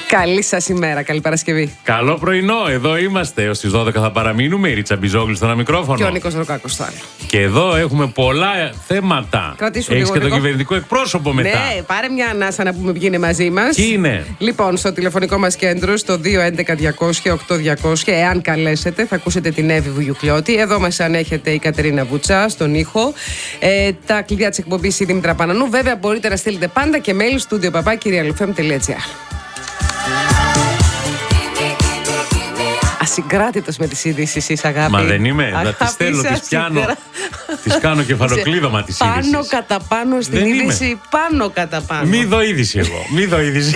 Καλή σας ημέρα, καλή Παρασκευή. Καλό πρωινό, εδώ είμαστε. Έως τις 12 θα παραμείνουμε. Η Ρίτσα Μπιζόγλου στο ένα μικρόφωνο. Και ο Νίκος Ροκάκος στο άλλο. Και εδώ έχουμε πολλά θέματα. Έχεις και τον κυβερνητικό εκπρόσωπο μετά. Ναι, πάρε μια ανάσα να πούμε ποιοι είναι μαζί μας. Ποιοι είναι? Λοιπόν, στο τηλεφωνικό μας κέντρο, στο 211-200-8200, εάν καλέσετε, θα ακούσετε την Εύη Βουγιουκλιώτη. Εδώ μας ανέχεται η Κατερίνα Βουτσά, στον ήχο. Τα κλειδιά της εκπομπής η Δήμητρα Πανανού. Βέβαια, μπορείτε να στείλετε πάντα και mail studio@kyrialfm.gr. Ασυγκράτητος με τις ειδήσεις είσαι, αγάπη. Μα δεν είμαι. Να τις στέλνω, τις πιάνω. Τις κάνω κεφαλοκλείδωμα τις ειδήσεις. Πάνω κατά πάνω στην είδηση, πάνω κατά πάνω. Μη δω είδηση εγώ. Μη δω είδηση.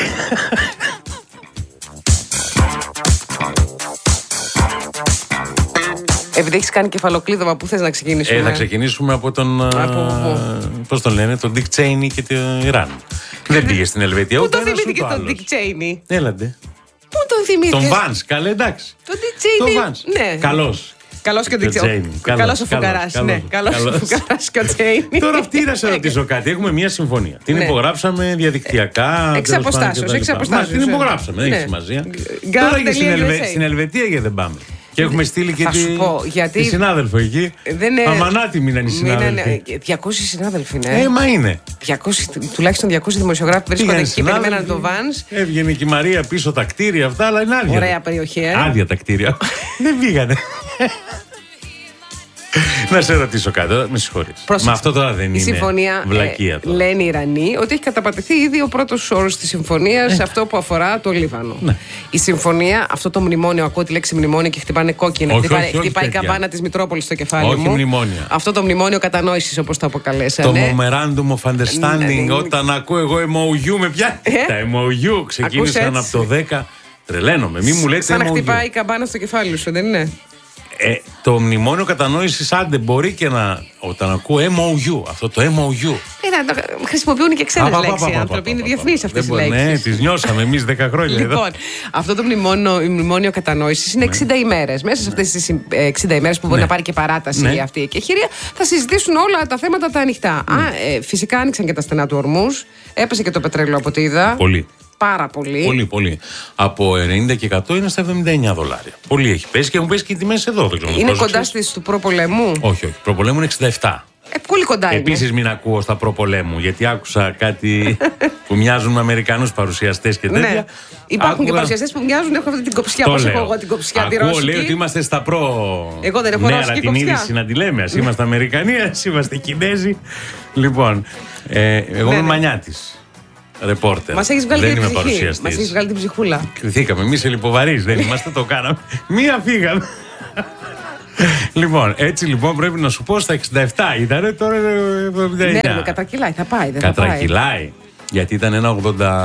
Επειδή έχεις κάνει κεφαλοκλείδωμα, πού θες να ξεκινήσουμε? Θα ξεκινήσουμε από τον. Πώς τον λένε, τον Dick Cheney και το Ιράν. Δεν πήγε στην Ελβετία. Πού τον θυμήθηκε τον Dick Cheney? Έλαντε. Πού τον θυμήθηκε? Τον Vance, καλέ, εντάξει. Τον Dick Cheney. Ναι. Καλός. Καλός και ο Dick Cheney. Καλός ο Φουκαράς. Ναι, καλός ο Φουκαράς και ο Cheney. Τώρα αυτή να σε ρωτήσω κάτι. Έχουμε μια συμφωνία. Την υπογράψαμε διαδικτυακά. Εξ αποστάσεως. Την υπογράψαμε, δεν έχει σημασία. Τώρα και στην Ελβετία γιατί δεν πάμε. Και έχουμε στείλει και τη συνάδελφο εκεί. Αμανάτιμη είναι οι συνάδελφοι. 200 συνάδελφοι, ναι. Μα είναι. Τουλάχιστον 200 δημοσιογράφοι βρίσκονται εκεί και περιμέναν το Vance. Έβγαινε και η Μαρία πίσω τα κτίρια αυτά, αλλά είναι άδεια. Ωραία περιοχή, Άδεια τα κτίρια. Δεν πήγανε. Να σε ρωτήσω κάτι, με συγχωρείς. Μα αυτό τώρα δεν είναι συμφωνία, βλακεία. Λένε οι Ιρανοί ότι έχει καταπατηθεί ήδη ο πρώτος όρος της συμφωνίας, αυτό που αφορά το Λίβανο. Ναι. Η συμφωνία, αυτό το μνημόνιο, ακούω τη λέξη μνημόνιο και χτυπάνε κόκκινα. Χτυπάει η καμπάνα της Μητρόπολης στο κεφάλι μου. Όχι μνημόνια. Αυτό το μνημόνιο κατανόησης, όπως το αποκαλέσανε. Το Memorandum of Understanding, όταν ακούω εγώ MOU με πια. Τα MOU ξεκίνησαν από το 10. Τρελαίνομαι, μη μου λέτε. Σαν να χτυπάει η καμπάνα στο κεφάλι σου, δεν είναι? Το μνημόνιο κατανόησης, άντε μπορεί και να. Όταν ακούω MOU, αυτό το MOU. Χρησιμοποιούν και ξένες λέξεις οι άνθρωποι. Είναι διεθνείς αυτές οι λέξεις. Ναι, τις νιώσαμε εμείς 10 χρόνια. Λοιπόν, αυτό το μνημόνιο κατανόησης είναι 60 ημέρες. Μέσα σε αυτές τις 60 ημέρες που μπορεί να πάρει και παράταση αυτή η εκεχηρία, θα συζητήσουν όλα τα θέματα τα ανοιχτά. Φυσικά άνοιξαν και τα στενά του ορμούς. Έπεσε και το πετρέλαιο από ό,τι είδα. Πολύ. Πάρα πολύ. Πολύ, πολύ. Από 90 και 100 είναι στα 79 δολάρια. Πολύ έχει πέσει και έχουν πέσει και οι τιμές εδώ. Είναι κοντά στις του προπολέμου? Όχι. Προπολέμου είναι 67. Πολύ κοντά είναι. Επίσης μην ακούω στα προπολέμου, γιατί άκουσα κάτι που μοιάζουν με Αμερικανούς παρουσιαστές και τέτοια. Ναι. Υπάρχουν και παρουσιαστές που μοιάζουν, έχω αυτή την κοψιά. Πώς έχω εγώ την κοψιά τη ρώσικη? Λέει ότι είμαστε στα Εγώ δεν έχω ρώσικη την κοψιά. είδηση να τη λέμε. Ας είμαστε Αμερικανοί, ας είμαστε Κινέζοι. Λοιπόν, εγώ είμαι Μανιάτης. Ρεπόρτερ. Μας έχεις βγάλει δεν την είμαι ψυχή. παρουσιαστής. Μας έχεις βγάλει την ψυχούλα. Κρυθήκαμε. Εμείς λιποβαρείς δεν είμαστε, το κάναμε. Μία φύγαμε. Λοιπόν, έτσι λοιπόν πρέπει να σου πω στα 67 ήταν, τώρα είναι 79. Ναι, κατρακυλάει, θα πάει. Κατρακυλάει. Γιατί ήταν ένα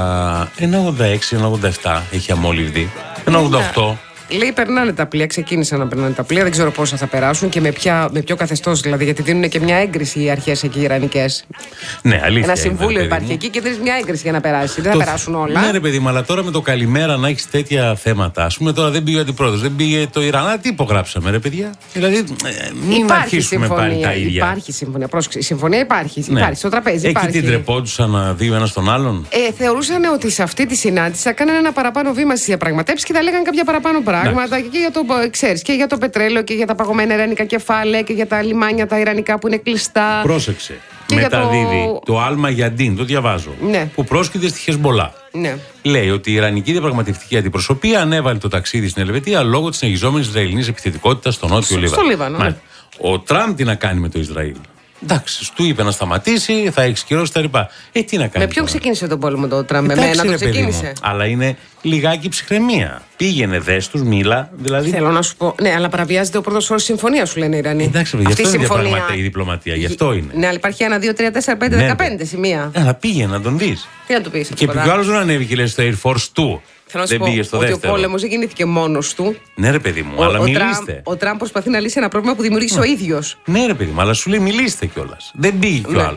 86, ένα 87, έχει αμόλυβδη. Ένα 88. Λέει περνάνε τα πλοία, ξεκίνησαν να περνάνε τα πλοία. Δεν ξέρω πόσα θα περάσουν και με ποιο καθεστώς δηλαδή. Γιατί δίνουν και μια έγκριση οι αρχές εκεί οι ιρανικές. Ναι, αλήθεια. Ένα συμβούλιο υπάρχει εκεί και δίνει μια έγκριση για να περάσει. Δεν θα περάσουν όλα. Ναι, ρε παιδί μου, αλλά τώρα με το καλημέρα να έχει τέτοια θέματα. Α πούμε τώρα δεν πήγε ο αντιπρόεδρος, δεν πήγε το Ιράν. Τι υπογράψαμε, ρε παιδιά. Δηλαδή, μην αρχίσουμε πάλι τα ίδια. Υπάρχει συμφωνία. Πρόσεξε. Η συμφωνία υπάρχει. Υπάρχει στο τραπέζι. Εκεί την τρεπόντουσαν δύο ένα τον άλλον. Θεωρούσαν ότι σε αυτή τη συνάντηση θα κάνανε ένα παραπάνω βήμα στις διαπραγματεύσεις και θα λέγανε κάποια παραπάνω πράγματα και για το, ξέρεις, και για το πετρέλαιο και για τα παγωμένα ιρανικά κεφάλαια και για τα λιμάνια τα ιρανικά που είναι κλειστά. Πρόσεξε. Μεταδίδει το Άλμα Γιαντίν, το διαβάζω. Ναι. Που πρόσκειται στη Χεσμολά. Ναι. Λέει ότι η Ιρανική διαπραγματευτική αντιπροσωπεία ανέβαλε το ταξίδι στην Ελβετία λόγω της συνεχιζόμενης Ισραηλινής επιθετικότητας στο νότιο Λίβανο. Στο Λίβανο. Ναι. Ο Τραμπ τι να κάνει με το Ισραήλ? Εντάξει, του είπε να σταματήσει, θα εξκυρώσει τα λοιπά. Τι να κάνει? Με ποιον ξεκίνησε τον πόλεμο το Τραμπ? Με μένα το ξεκίνησε. Αλλά είναι λιγάκι ψυχραιμία. Πήγαινε, δες τους, μίλα. Δηλαδή... Θέλω να σου πω. Ναι, αλλά παραβιάζεται ο πρώτος όρος συμφωνία, σου λένε οι Ιρανοί. Εντάξει, γι' αυτό είναι η διπλωματία. Γι' αυτό είναι. Ναι, αλλά υπάρχει 1, 2, 3, 4, 5, 15 σημεία. Αλλά πήγαινε να τον δεις. Τι να του πεις? Και ποιο άλλο δεν ανέβηκε, λέει, στο Air Force 2. Θέλω να σου πω ότι ο πόλεμος δεν γεννήθηκε μόνος του. Ναι, ρε παιδί μου, αλλά μιλήστε. Ο Τραμπ προσπαθεί να λύσει ένα πρόβλημα που δημιούργησε ο ίδιος. Ναι, ρε παιδί μου, αλλά σου λέει μιλήστε κιόλας. Δεν πήγε κι ο άλλος.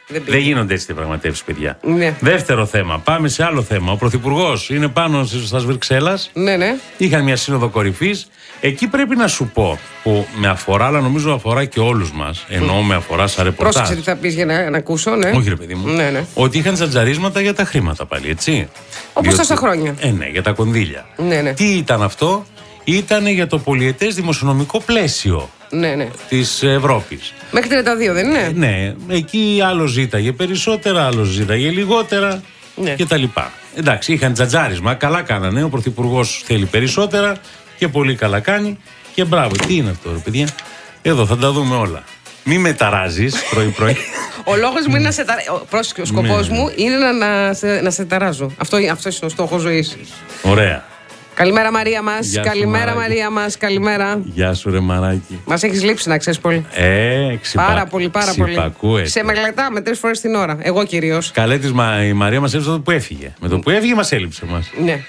Δεν γίνονται έτσι διαπραγματεύσεις, παιδιά. Ναι. Δεύτερο θέμα. Πάμε σε άλλο θέμα. Ο Πρωθυπουργός είναι πάνω στα Βρυξέλλας. Ναι. Είχαν μια σύνοδο κορυφής. Εκεί πρέπει να σου πω, που με αφορά, αλλά νομίζω αφορά και όλους μας. Εννοώ με αφορά σαν ρεπορτάζ. Πρόσεξε τι θα πεις για να ακούσω, ναι. Όχι, ρε παιδί μου. Ναι. Ότι είχαν τζατζαρίσματα για τα χρήματα πάλι, έτσι. Όπως τόσα χρόνια. Ναι, για τα κονδύλια. Ναι. Τι ήταν αυτό? Ήταν για το πολυετές δημοσιονομικό πλαίσιο. Ναι. Της Ευρώπης. Μέχρι 32 δεν είναι? Ναι, εκεί άλλο ζήταγε περισσότερα, άλλο ζήταγε λιγότερα κτλ. Εντάξει, είχαν τζατζάρισμα, καλά κάνανε. Ο Πρωθυπουργός θέλει περισσότερα και πολύ καλά κάνει. Και μπράβο, τι είναι αυτό, ρε παιδιά? Εδώ θα τα δούμε όλα. Μη με ταράζεις πρωί-πρωί. Ο λόγος μου είναι να σε ταράζω. Πρόσεχε, ο σκοπός μου είναι να σε ταράζω. Αυτό είναι ο στόχος ζωής. Ωραία. Καλημέρα Μαρία μας, καλημέρα Μαρία μας, καλημέρα. Γεια σου ρε μαράκι. Μας έχεις λείψει να ξέρεις πολύ. Πάρα πολύ. Σε μελετάμε 3 φορές την ώρα, εγώ κυρίως. Καλέ της η Μαρία μας έλειψε το που έφυγε. Με το που έφυγε μας έλειψε μας. Ναι.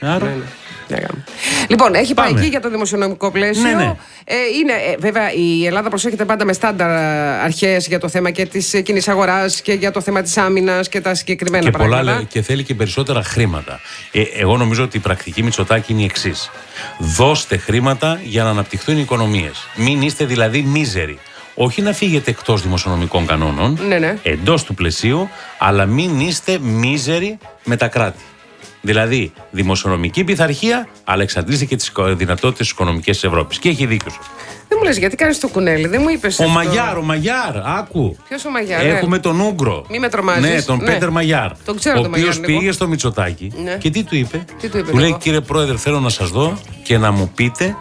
Λοιπόν, έχει πάει εκεί για το δημοσιονομικό πλαίσιο. Ναι. Βέβαια, η Ελλάδα προσέχεται πάντα με στάνταρ αρχές για το θέμα και της κοινής αγοράς και για το θέμα της άμυνας και τα συγκεκριμένα πράγματα. Και θέλει και περισσότερα χρήματα. Εγώ νομίζω ότι η πρακτική Μητσοτάκη είναι η εξής. Δώστε χρήματα για να αναπτυχθούν οι οικονομίες. Μην είστε δηλαδή μίζεροι. Όχι να φύγετε εκτός δημοσιονομικών κανόνων, εντός του πλαισίου, αλλά μην είστε μίζεροι με τα κράτη. Δηλαδή, δημοσιονομική πειθαρχία, αλλά εξαντλήσει και τις δυνατότητες της οικονομικής της Ευρώπης. Και έχει δίκιο σου. Δεν μου λες γιατί κάνεις το κουνέλι, δεν μου είπες. Ο Μαγιάρ, άκου. Ποιος ο Μαγιάρ? Έχουμε τον Ούγκρο. Μη με τρομάζεις. Ναι, τον Πέτερ Μαγιάρ. Τον ξέρω, ο οποίος πήγε στο Μητσοτάκη. Και τι του είπε? Του λέει, κύριε Πρόεδρε, θέλω να σας δω και να μου πείτε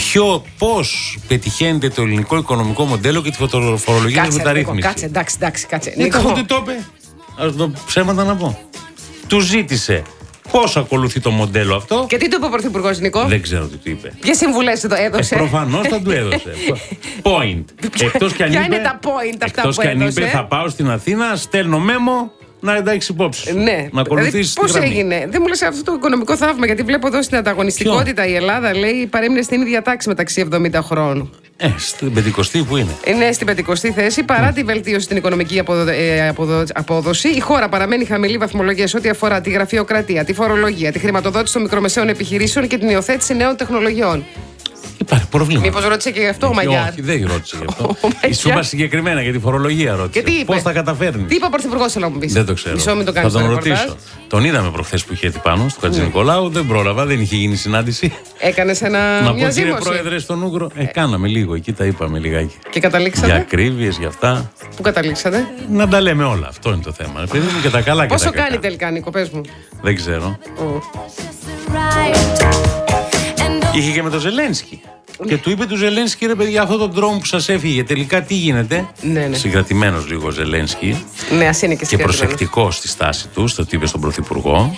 πώς πετυχαίνεται το ελληνικό οικονομικό μοντέλο και τη φορολογική μεταρρύθμιση. Κάτσε, εντάξει. Νίκο, τι το είπε? Ας το ψέματα να πω. Του ζήτησε πώς ακολουθεί το μοντέλο αυτό. Και τι του είπε ο Πρωθυπουργός, Νικό? Δεν ξέρω τι του είπε. Ποιες συμβουλές του έδωσε? Προφανώς θα του έδωσε. Point. Ποια είναι τα point αυτά που έδωσε? Εκτός κι αν είπε θα πάω στην Αθήνα, στέλνω μέμο να τα έχεις υπόψη. Ναι. Να ακολουθήσεις πώς έγινε? Δεν μου λες αυτό το οικονομικό θαύμα, γιατί βλέπω εδώ στην ανταγωνιστικότητα η Ελλάδα λέει παρέμεινε στην ίδια τάξη μεταξύ 70 χρόνων. Στην 50η που είναι. Είναι στην 50η θέση. Παρά τη βελτίωση στην οικονομική απόδοση, η χώρα παραμένει χαμηλή βαθμολογία σε ό,τι αφορά τη γραφειοκρατία, τη φορολογία, τη χρηματοδότηση των μικρομεσαίων επιχειρήσεων και την υιοθέτηση νέων τεχνολογιών. Υπάρχει πρόβλημα. Μήπως ρώτησε και γι' αυτό ο Μαγιάρ? Όχι, δεν ρώτησε γι' αυτό. Η Σούμπα συγκεκριμένα για τη φορολογία ρώτησε. Πώς θα καταφέρνει? Τι είπε ο Πρωθυπουργός, θέλω να μου πεις? Δεν το ξέρω. Θα τον ρωτήσω. Τον είδαμε προχθές που είχε έρθει πάνω στο Χατζηνικολάου. Δεν πρόλαβα, δεν είχε γίνει συνάντηση. Έκανες να πω κύριε Πρόεδρε στον Ούγκρο. Κάναμε λίγο, εκεί τα είπαμε λιγάκι. Και καταλήξατε? Για ακρίβειες, για αυτά. Πού καταλήξατε? Να τα λέμε όλα. Αυτό είναι το θέμα. Και τα καλά και τα κακά. Πόσο κάνει τελικά, Νίκο, πες μου? Δεν ξέρω. Είχε και με τον Ζελένσκι. Και του είπε του Ζελένσκι, ρε παιδιά, αυτό το ντρόουν που σας έφυγε, τελικά τι γίνεται? Ναι. Συγκρατημένος λίγο ο Ζελένσκι. Ναι, ας είναι και προσεκτικός στη στάση του, στο τι είπε στον Πρωθυπουργό.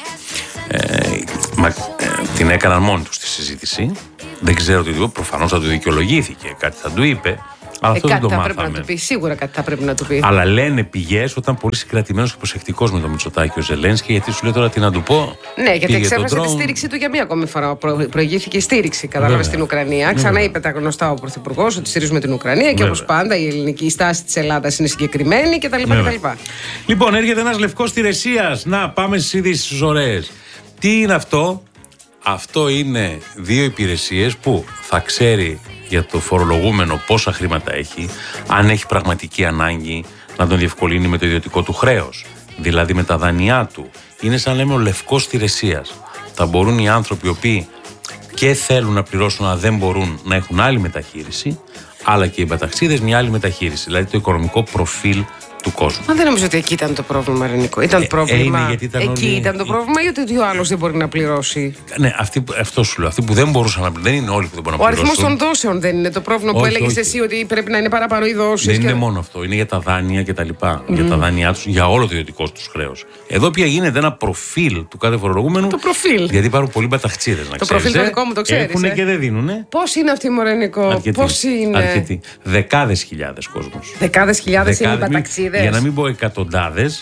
Την έκαναν μόνοι του στη συζήτηση. Δεν ξέρω τι του είπε, προφανώς θα του δικαιολογήθηκε. Κάτι θα του είπε. Αλλά αυτό δεν το μάθαμε. Κάτι θα πρέπει να του πει. Σίγουρα κάτι θα πρέπει να του πει. Αλλά λένε πηγές όταν πολύ συγκρατημένος και προσεκτικός με τον Μητσοτάκη ο Ζελένσκι, γιατί σου λέει τώρα τι να του πω. Ναι, γιατί εξέφρασε τη στήριξή του για μία ακόμη φορά. Προηγήθηκε η στήριξη, κατάλαβε, στην Ουκρανία. Ξανά είπε τα γνωστά ο Πρωθυπουργός ότι στηρίζουμε την Ουκρανία και όπως πάντα η ελληνική στάση της Ελλάδας είναι συγκεκριμένη κτλ. Λοιπόν, έρχεται ένας λευκός Τηρεσίας. Να πάμε στις ειδήσεις ωραίες. Τι είναι αυτό? Αυτό είναι 2 υπηρεσίες που θα ξέρει για το φορολογούμενο πόσα χρήματα έχει, αν έχει πραγματική ανάγκη να τον διευκολύνει με το ιδιωτικό του χρέος, δηλαδή με τα δάνειά του. Είναι σαν λέμε ο λευκός Τηρεσίας. Θα μπορούν οι άνθρωποι οι οποίοι και θέλουν να πληρώσουν αλλά δεν μπορούν να έχουν άλλη μεταχείριση, αλλά και οι μεταξίδες μια άλλη μεταχείριση, δηλαδή το οικονομικό προφίλ του κόσμου. Μα δεν νομίζω ότι εκεί ήταν το πρόβλημα, Ρενικό. Ήταν πρόβλημα. Εκεί ήταν το πρόβλημα ή ότι ο άλλος δεν μπορεί να πληρώσει? Ναι, αυτό σου λέω. Αυτοί που δεν μπορούσαν να πληρώσουν. Δεν είναι όλοι που δεν μπορούν να πληρώσουν. Ο αριθμός των δόσεων δεν είναι το πρόβλημα που έλεγες εσύ ότι πρέπει να είναι παραπάνω οι δόσεις? Δεν είναι μόνο αυτό. Είναι για τα δάνεια κτλ. Για τα δάνειά τους, για όλο το ιδιωτικό τους χρέος. Εδώ πια γίνεται ένα προφίλ του κάθε φορολογούμενου. Το προφίλ. Γιατί υπάρχουν πολλοί μπαταχτσίδες να ξέρεις. Το προφίλ το δικό μου το ξέρεις. Έχουν και δεν δίνουν. Πώς είναι αυτοί, Μωρενικό? Πώς είναι? Αρκετοί. Δεκάδες χιλιάδες κόσμος. Δεκάδες χιλιάδες είναι οι μπαταχτσίδες. Για να μην πω εκατοντάδες,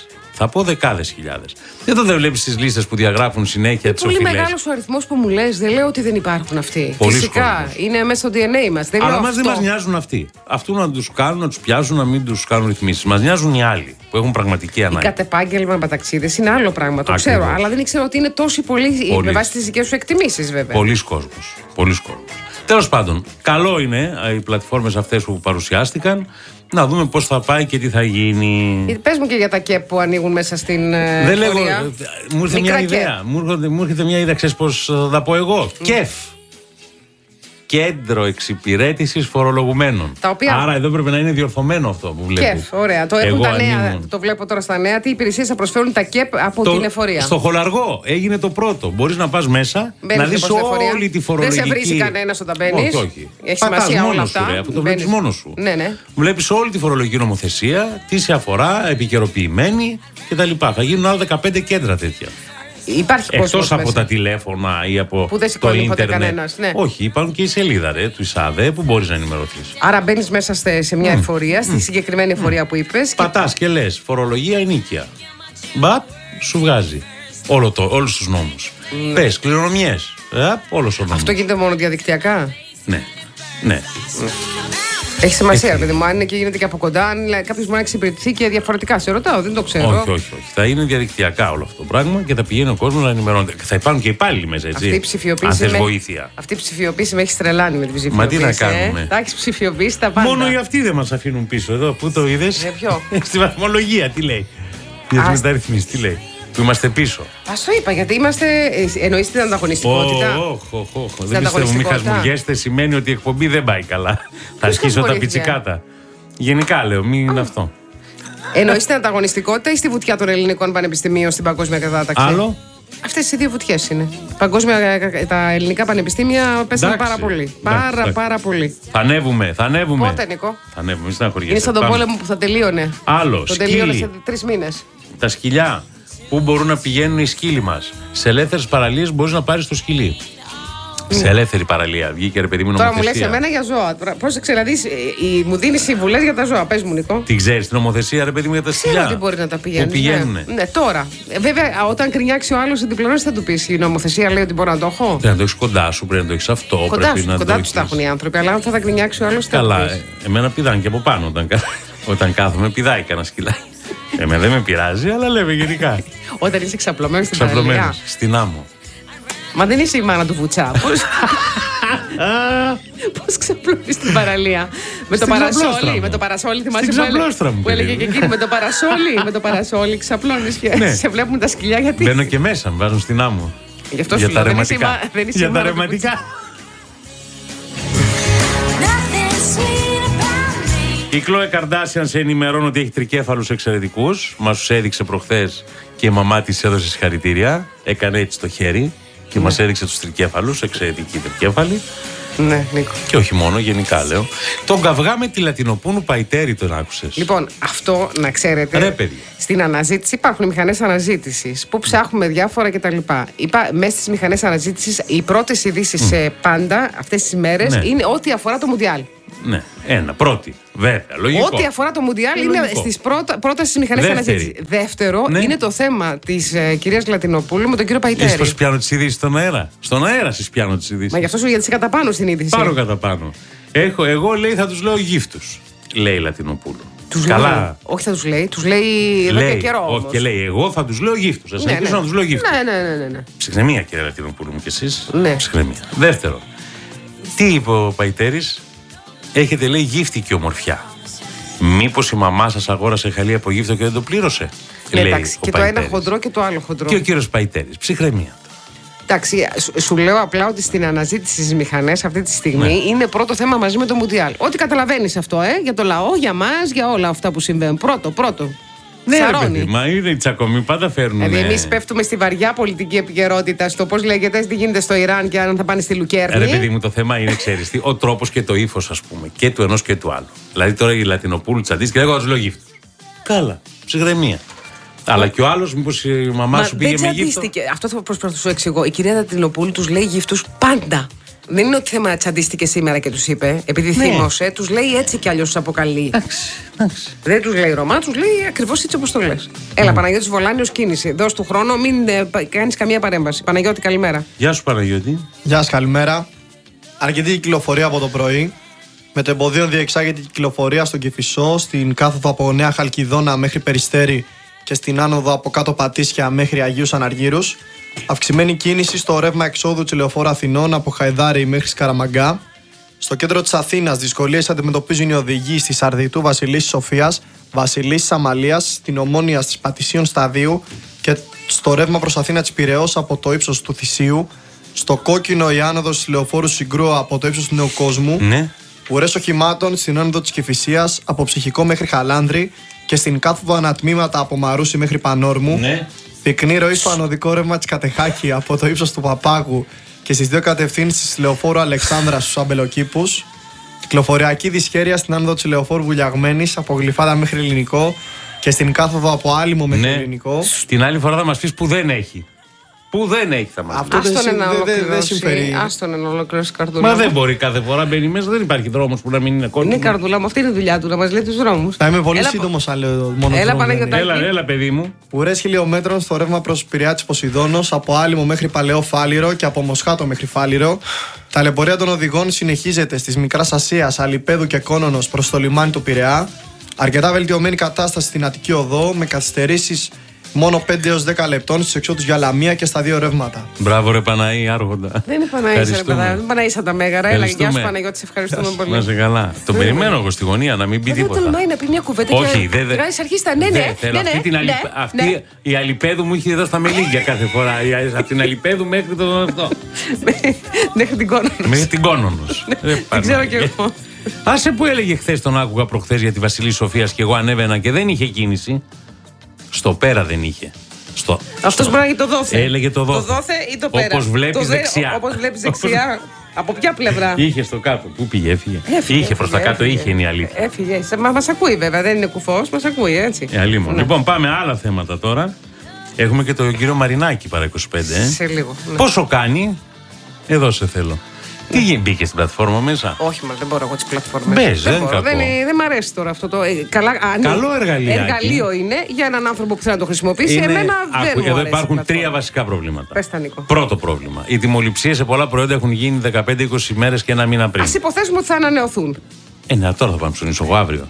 Θα πω δεκάδες χιλιάδες. Δεν βλέπεις τις λίστες που διαγράφουν συνέχεια τις οφειλές. Είναι πολύ μεγάλος ο αριθμός που μου λες. Δεν λέω ότι δεν υπάρχουν αυτοί. Πολύς φυσικά κόσμος. είναι μέσα στο DNA μας. Αλλά μας δεν μας νοιάζουν αυτοί. Αυτού να τους κάνουν, να τους πιάσουν, να μην τους κάνουν ρυθμίσεις. Μας νοιάζουν οι άλλοι που έχουν πραγματική ανάγκη. Οι κατ' επάγγελμα μεταξίδες είναι άλλο πράγμα. Το Ακριβώς. ξέρω. Αλλά δεν ήξερα ότι είναι τόσοι πολλοί με βάση τις δικές σου εκτιμήσεις, βέβαια. Πολύς κόσμος. Πολύς κόσμος. Τέλος πάντων, καλό είναι οι πλατφόρμες αυτές που παρουσιάστηκαν. Να δούμε πώς θα πάει και τι θα γίνει. Πες μου και για τα ΚΕΠ που ανοίγουν μέσα στην Δεν λέγω. πορεία. Μου ήρθε μια ιδέα. Μου έρχεται μια ιδέα, ξέρεις πώς θα τα πω εγώ. ΚΕΦ. Κέντρο Εξυπηρέτησης Φορολογουμένων. Άρα εδώ πρέπει να είναι διορθωμένο αυτό που βλέπεις. ΚΕΦ, ωραία. Το έχουν τα νέα. Το βλέπω τώρα στα νέα. Τι υπηρεσίες θα προσφέρουν τα ΚΕΠ από την εφορία. Στο Χολαργό έγινε το πρώτο. Μπορείς να πας μέσα, να δεις όλη τη φορολογική. Δεν σε βρίζει κανένας όταν μπαίνεις. Όχι. Έχει σημασία όλα αυτά. Αυτό το βλέπεις μόνος σου. Ναι. Βλέπεις όλη τη φορολογική νομοθεσία, τι σε αφορά, επικαιροποιημένη κτλ. Θα γίνουν άλλα 15 κέντρα τέτοια. Υπάρχει εκτός από τα τηλέφωνα ή από που δεν το ίντερνετ. Κανένας, ναι. Όχι, υπάρχουν και η σελίδα του ΙΣΑΔΕ που μπορείς να ενημερωθείς. Άρα μπαίνεις μέσα σε μια εφορία, στη συγκεκριμένη εφορία που είπες. Πατάς και λες φορολογία ενίκεια. Μπαπ, σου βγάζει όλους τους νόμους. Πες κληρονομιές. Όλος ο νόμος. Αυτό γίνεται μόνο διαδικτυακά. Ναι. Έχει σημασία, παιδί μου, αν είναι και γίνεται και από κοντά, αν κάποιος μπορεί να εξυπηρετηθεί και διαφορετικά. Σε ρωτάω, δεν το ξέρω. Όχι. Θα είναι διαδικτυακά όλο αυτό το πράγμα και θα πηγαίνει ο κόσμος να ενημερώνεται. Θα υπάρχουν και υπάλληλοι μέσα, έτσι. Αυτή η ψηφιοποίηση. Αν θες βοήθεια. Αυτή η ψηφιοποίηση με έχει τρελάνει με την ψηφιοποίηση. Μα τι να κάνουμε. Τα έχει ψηφιοποιήσει τα πάντα. Μόνο οι αυτοί δεν μας αφήνουν πίσω εδώ. Πού το είδες? Ποιο? Στη βαθμολογία, τι λέει. Για τις μεταρρυθμίσεις, τι λέει. Που είμαστε πίσω. Ας το είπα, γιατί είμαστε. Εννοείς την ανταγωνιστικότητα. Όχι. Δεν πιστεύω, μην χασμουριέστε, σημαίνει ότι η εκπομπή δεν πάει καλά. Θα ασκήσω τα πιτσικάτα. Γενικά λέω, μην είναι αυτό. Εννοείς την ανταγωνιστικότητα ή στη βουτιά των ελληνικών πανεπιστημίων στην παγκόσμια κατάταξη? Άλλο. Αυτές οι δύο βουτιές είναι. Τα ελληνικά πανεπιστήμια πέσανε πάρα πολύ. Πάρα πολύ. Θα ανέβουμε. Πότε, Νικό? Θα ανέβουμε, μην στεναχωριέσαι. Είναι σαν τον πόλεμο που θα τελείωνε. Άλλο. Το τελείωνε σε 3 μήνες. Τα σκυλιά. Πού μπορούν να πηγαίνουν οι σκύλοι μας? Σε ελεύθερες παραλίες μπορείς να πάρεις το σκυλί. Σε ελεύθερη παραλία. Βγήκε ρε παιδί μου νομοθεσία. Τώρα μου λες εμένα για ζώα. Πρόσεξε να δεις, μου δίνει συμβουλές για τα ζώα. Πες μου, Νικό. Τι ξέρεις την νομοθεσία, ρε παιδί μου, για τα σκυλιά? Ξέρω ότι μπορεί να τα πηγαίνουν. Πού πηγαίνουνε? Ναι, τώρα. Βέβαια, όταν κρινιάξει ο άλλος την διπλώνωση, θα του πεις η νομοθεσία λέει ότι μπορώ να το έχω. Πρέπει να το έχεις κοντά σου, πρέπει να το έχεις αυτό. Κοντά τους τα έχουν οι άνθρωποι. Αλλά αν θα τα κρινιάξει ο άλλος. Καλά, εμένα πηδάνε και από πάνω όταν κάθομαι, πηδάει κανένα σκυλάκι. Εμένα δεν με πειράζει, αλλά λέμε γενικά. Όταν είσαι ξαπλωμένος στην παραλία. Στην άμμο. Μα δεν είσαι η μάνα του Βουτσά. Πώς ξαπλώνεις στην παραλία? Με το παρασόλι. Με το παρασόλι, θυμάσαι που έλεγε και εκείνη. Με το παρασόλι ξαπλώνεις και σε βλέπουμε τα σκυλιά γιατί. Μπαίνω και μέσα, με βάζουν στην άμμο. Γι' αυτό σου λέω, για τα ρευματικά. Η Κλόε Καρντάσιαν σε ενημερώνω ότι έχει τρικέφαλους εξαιρετικούς. Μας τους έδειξε προχθές και η μαμά της έδωσε συγχαρητήρια. Έκανε έτσι το χέρι και μας έδειξε τους τρικέφαλους, εξαιρετικοί τρικέφαλοι. Ναι, Νίκο. Και όχι μόνο, γενικά λέω. Τον καυγά με τη Λατινοπούνου Παϊτέρη, τον άκουσες? Λοιπόν, αυτό να ξέρετε. Ρε παιδιά. Στην αναζήτηση υπάρχουν μηχανές αναζήτησης που ψάχνουμε διάφορα κτλ. Μέσα στις μηχανές αναζήτησης, οι πρώτες ειδήσεις πάντα αυτές τις μέρες είναι ό,τι αφορά το Μουντιάλ. Ναι, πρώτη. Βέβαια, λογικό. Ό,τι αφορά το Μουντιάλ είναι στις πρώτες στις μηχανές αναζήτησης. Δεύτερο είναι το θέμα της κυρίας Λατινοπούλου με τον κύριο Παϊτέρη. Είσαι πως πιάνω τις ειδήσεις στον αέρα? Στον αέρα σας πιάνω τις ειδήσεις. Μα γι' αυτό σου γιατί είσαι κατά πάνω στην είδηση. Πάρω κατά πάνω. Εγώ λέει θα τους λέω γύφτους, λέει η Λατινοπούλου. Καλά. Όχι, θα τους λέει. Τους λέει εδώ και καιρό. Όχι, και λέει εγώ θα τους λέω γύφτους. Ας συνεχίσω να τους λέω γύφτους. Ναι. Ψυχραιμία, κύριε Λατινοπούλου μου, κι εσείς. Ναι. Ψυχραιμία. Δεύτερο. Τι είπε ο Παϊτέρης? Έχετε, λέει, γύφτικη ομορφιά. Μήπως η μαμά σας αγόρασε χαλί από γύφτο και δεν το πλήρωσε? Εντάξει, και το ένα χοντρό και το άλλο χοντρό. Και ο κύριος Παϊτέρης. Ψυχραιμία. Εντάξει, σου λέω απλά ότι στην αναζήτηση στις μηχανές αυτή τη στιγμή είναι πρώτο θέμα μαζί με το Μουντιάλ. Ό,τι καταλαβαίνεις αυτό, για το λαό, για μας, για όλα αυτά που συμβαίνουν. Πρώτο. Ναι, παιδί, μα είναι οι τσακωμοί, πάντα φέρνουν. Δηλαδή, εμείς πέφτουμε στη βαριά πολιτική επικαιρότητα, στο πώς λέγεται, τι γίνεται στο Ιράν και αν θα πάνε στη Λουκέρνη. Ρε παιδί μου, το θέμα είναι, ξέρεις τι, ο τρόπος και το ύφος, ας πούμε, και του ενός και του άλλου. Δηλαδή, τώρα η Λατινοπούλου τσαντήσει και λέγω, τους λέω γύφτους. Καλά, ψυχραιμία. Αλλά και ο άλλος, μήπως η μαμά σου πήγε με γύφτο? Αυτό θα προσπαθώ να σου εξηγώ. Η κυρία Λατινοπούλου τους λέει γύφτους πάντα. Δεν είναι ότι θέμα τσαντίστηκε σήμερα και τους είπε, επειδή θύμωσε, τους λέει έτσι κι αλλιώς τους αποκαλεί. Εντάξει. Δεν τους λέει Ρωμά, τους λέει ακριβώς έτσι όπως το λες. Έλα, Παναγιώτης Βολάνιος, κίνηση. Δώσ' του χρόνο, μην κάνεις καμία παρέμβαση. Παναγιώτη, καλημέρα. Γεια σου, Παναγιώτη. Γεια σας, καλημέρα. Αρκετή κυκλοφορία από το πρωί. Με το εμποδίο διεξάγεται η κυκλοφορία στον Κηφισό, στην κάθοδο από Νέα Χαλκιδόνα μέχρι Περιστέρι και στην άνοδο από κάτω Πατήσια μέχρι Αγίους Αναργύρους. Αυξημένη κίνηση στο ρεύμα εξόδου της Λεωφόρου Αθηνών από Χαϊδάρη μέχρι Σκαραμαγκά. Στο κέντρο της Αθήνας δυσκολίες αντιμετωπίζουν οι οδηγοί στη Σαρδιτού Βασιλίσσης Σοφίας, Βασιλίσσης Αμαλίας, στην Ομόνια της Πατησίων Σταδίου και στο ρεύμα προς Αθήνα της Πειραιώς από το ύψος του Θησίου. Στο κόκκινο η άνοδος της Λεωφόρου Συγκρού από το ύψος του Νεοκόσμου. Ναι. Ουρές οχημάτων στην άνοδο της Κηφισίας από Ψυχικό μέχρι Χαλάνδρη και στην κάθοδο ανατμήματα από Μαρούσι μέχρι Πανόρμου. Ναι. Πυκνή ροή στο ανωδικό ρεύμα της Κατεχάκη από το ύψος του Παπάγου και στις δύο κατευθύνσεις της Λεωφόρου Αλεξάνδρα στους Αμπελοκήπους. Κυκλοφοριακή δυσχέρεια στην άνοδο της Λεωφόρου Βουλιαγμένης από Γλυφάδα μέχρι Ελληνικό και στην κάθοδο από Άλυμο μέχρι Ελληνικό. Την άλλη φορά θα μας πεις που δεν έχει. Που δεν έχει, θα μας Αυτό πεις. δεν συμφέρει. Άστον να ολοκληρώσει καρδούλα. Μα δεν μπορεί κάθε φορά μπαίνει μέσα, δεν υπάρχει δρόμος που να μην είναι κόκκινο. Είναι καρδούλα μου, αυτή είναι η δουλειά του, να μας λέει τους δρόμους. Θα είμαι πολύ σύντομος αν λέω μόνο Έλα, δρόμο, Παναγιωτάκη. Έλα, παιδί μου. Ουρές χιλιόμετρων στο ρεύμα προς Πειραιά της Ποσειδώνος, από Άλυμο μέχρι Παλαιό Φάληρο και από Μοσχάτο μέχρι Φάληρο. Ταλαιπωρία των οδηγών συνεχίζεται στις Μικράς Ασίας, Αλιπέδου και Κόνονος προς το λιμάνι του Πειραιά. Αρκετά βελτιωμένη κατάσταση στην Αττική Οδό με καθυστερήσεις μόνο 5 έως 10 λεπτών στις εξόδους για Λαμία και στα δύο ρεύματα. Μπράβο, ρε Παναή, Άρχοντα. Δεν είναι Παναή, ρε παιδά. Δεν Παναή σαν τα μέγαρα. Έλα, γεια σου Παναγιώτη, σε ευχαριστούμε πολύ. Να είσαι καλά. Τον περιμένω εγώ στη γωνία να μην πει τίποτα. Δεν τολμάει να πει μια κουβέντα. Όχι, δεν. Αυτή η Αλιπέδου μου είχε εδώ στα μελίγια κάθε φορά. Από την Αλιπέδου μέχρι το αυτό. Μέχρι την Κόνονος. Μέχρι την Κόνονος. Δεν ξέρω κι εγώ. Άσε που έλεγε χθες, τον άκουγα προχθές για τη Βασιλή Σοφίας και εγώ ανέβαινα και δεν είχε κίνηση. Στο πέρα δεν είχε. Αυτός μπορεί να έχει το δόθε. Έλεγε το δόθε. Το δόθε ή το πέρα. Όπως βλέπεις δεξιά. Όπως βλέπεις δεξιά. Από ποια πλευρά? Είχε στο κάτω. Πού πήγε, έφυγε. Είχε προς τα κάτω, είχε είναι η αλήθεια. Έφυγε. Μας ακούει βέβαια, δεν είναι κουφός, μας ακούει έτσι. Αλίμονο. Λοιπόν, πάμε άλλα θέματα τώρα. Έχουμε και τον κύριο Μαρινάκη παρά 25. Σε λίγο. Πόσο κάνει, εδώ σε θέλω. Τι μπήκε στην πλατφόρμα μέσα? Όχι, μα δεν μπορώ εγώ τις πλατφόρμες. Μπες, δεν μ' αρέσει τώρα αυτό το. Καλό εργαλείο είναι για έναν άνθρωπο που θέλει να το χρησιμοποιήσει. Εμένα δεν μου αρέσει. Εδώ υπάρχουν τρία βασικά προβλήματα. Πες τα, Νίκο. Πρώτο πρόβλημα. Οι τιμοληψίες σε πολλά προϊόντα έχουν γίνει 15-20 μέρες και ένα μήνα πριν. Ας υποθέσουμε ότι θα ανανεωθούν. Ναι, τώρα θα πάω να ψωνίσω εγώ αύριο.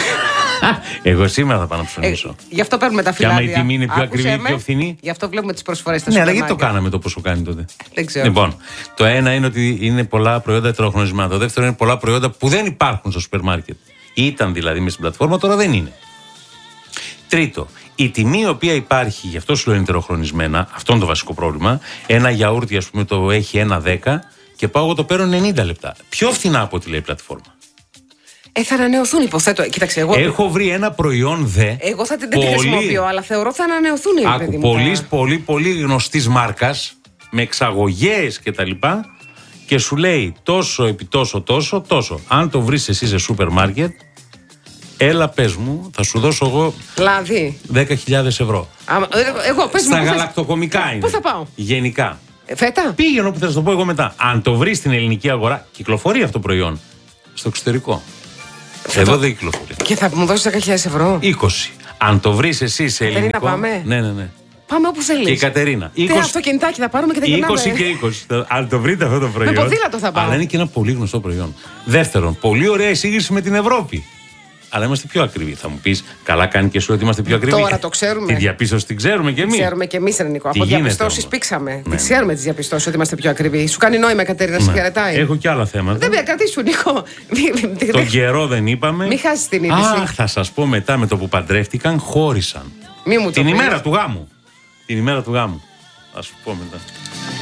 Εγώ σήμερα θα πάω να ψωνίσω. Γι' αυτό παίρνουμε τα φυλάδια. Και άμα η τιμή είναι πιο ακριβή ή πιο φθηνή. Γι' αυτό βλέπουμε τις προσφορές στα ναι, σούπερ αλλά γιατί μάρκετ. το κάναμε το πόσο κάνει τότε? Δεν ξέρω. Λοιπόν, το ένα είναι ότι είναι πολλά προϊόντα ετεροχρονισμένα. Το δεύτερο είναι πολλά προϊόντα που δεν υπάρχουν στο σούπερ μάρκετ. Ήταν δηλαδή μέσα στην πλατφόρμα, τώρα δεν είναι. Τρίτο, η τιμή η οποία υπάρχει, γι' αυτό σου λέω είναι ετεροχρονισμένα, αυτό είναι το βασικό πρόβλημα. Ένα γιαούρτι, ας πούμε, το έχει 1,10 και πάω εγώ το παίρνω 90 λεπτά. Πιο φθηνά από ό,τι λέει η πλατφόρμα. Θα ανανεωθούν, υποθέτω. Κοίταξε, εγώ. Έχω βρει ένα προϊόν Εγώ δεν τη χρησιμοποιώ, αλλά θεωρώ θα ανανεωθούν οι παιδί. Πολύ γνωστής μάρκας, με εξαγωγές κτλ. Και σου λέει τόσο επί τόσο. Αν το βρεις εσύ σε σούπερ μάρκετ, έλα πες μου, θα σου δώσω εγώ. Δηλαδή. 10.000 ευρώ. Εγώ, πες μου. Στα γαλακτοκομικά είναι. Πού θα πάω? Γενικά. Φέτα. Πήγαινε όπου θα σου το πω εγώ μετά. Αν το βρεις στην ελληνική αγορά, κυκλοφορεί αυτό το προϊόν. Στο εξωτερικό. Εδώ δεν κυκλοφορεί. Και θα μου δώσεις 10.000 ευρώ. 20. Αν το βρεις εσύ σε ελληνικό. Κατερίνα, πάμε. Ναι. Πάμε όπου θέλεις. Και η Κατερίνα. 20... αυτοκινητάκι θα πάρουμε και τα 20 και 20. Αν το βρείτε αυτό το προϊόν. Με ποδήλατο θα πάμε. Αλλά είναι και ένα πολύ γνωστό προϊόν. Δεύτερον, πολύ ωραία εισήγηση με την Ευρώπη. Αλλά είμαστε πιο ακριβοί. Θα μου πεις, καλά κάνει και εσύ ότι είμαστε πιο ακριβοί. Τώρα το ξέρουμε. Τη διαπίστωση την ξέρουμε κι εμείς. Ξέρουμε κι εμείς, Νίκο. Από διαπιστώσεις πήξαμε. Ναι. Ξέρουμε τις διαπιστώσεις ότι είμαστε πιο ακριβοί. Σου κάνει νόημα, Κατερίνα, σε χαιρετάει. Έχω κι άλλα θέματα. Δεν πια κρατήσου, Νίκο. Τον καιρό δεν είπαμε. Μην χάσεις την είδηση. Αχ, θα σας πω μετά με το που παντρεύτηκαν, χώρισαν. Μη μου το την πεις. ημέρα του γάμου. Την ημέρα του γάμου. Θα σου πω μετά.